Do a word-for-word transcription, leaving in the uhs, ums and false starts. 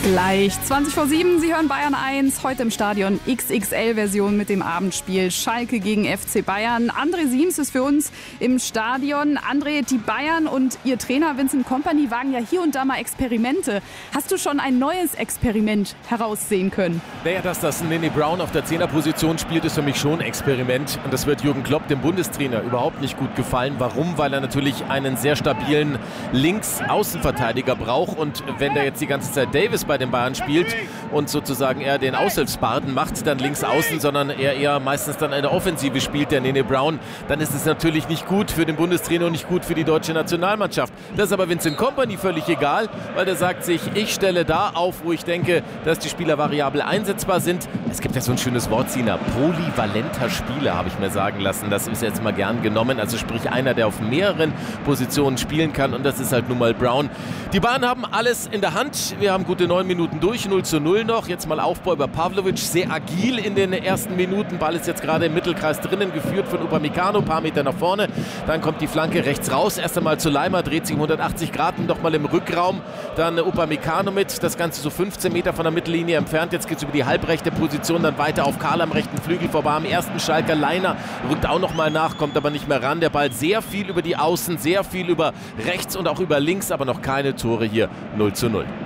Gleich zwanzig vor sieben, Sie hören Bayern eins, heute im Stadion X X L-Version mit dem Abendspiel Schalke gegen F C Bayern. André Siems ist für uns im Stadion. André, die Bayern und Ihr Trainer Vincent Kompany wagen ja hier und da mal Experimente. Hast du schon ein neues Experiment heraussehen können? Naja, dass das Nene Brown auf der Zehnerposition spielt, ist für mich schon ein Experiment. Und das wird Jürgen Klopp, dem Bundestrainer, überhaupt nicht gut gefallen. Warum? Weil er natürlich einen sehr stabilen Links-Außenverteidiger braucht. Und wenn da jetzt die ganze Zeit Davis bei den Bayern spielt und sozusagen er den Aushilfsbarden macht, dann links außen, sondern er eher meistens dann eine Offensive spielt, der Nene Brown, dann ist es natürlich nicht gut für den Bundestrainer und nicht gut für die deutsche Nationalmannschaft. Das ist aber Vincent Kompany völlig egal, weil er sagt sich, ich stelle da auf, wo ich denke, dass die Spieler variabel einsetzbar sind. Es gibt ja so ein schönes Wort, Sina, polyvalenter Spieler, habe ich mir sagen lassen. Das ist jetzt mal gern genommen, also sprich einer, der auf mehreren Positionen spielen kann, und das ist halt nun mal Brown. Die Bayern haben alles in der Hand. Wir haben gute neun Minuten durch, null zu null noch. Jetzt mal Aufbau über Pavlovic, sehr agil in den ersten Minuten. Ball ist jetzt gerade im Mittelkreis drinnen, geführt von Upamecano, ein paar Meter nach vorne. Dann kommt die Flanke rechts raus. Erst einmal zu Leimer, dreht sich um hundertachtzig Grad, noch mal im Rückraum. Dann Upamecano mit, das Ganze so fünfzehn Meter von der Mittellinie entfernt. Jetzt geht es über die halbrechte Position, dann weiter auf Karl am rechten Flügel vorbei. Am ersten Schalker Leiner rückt auch noch mal nach, kommt aber nicht mehr ran. Der Ball sehr viel über die Außen, sehr viel über rechts und auch über links, aber noch keine Tore hier. null zu null.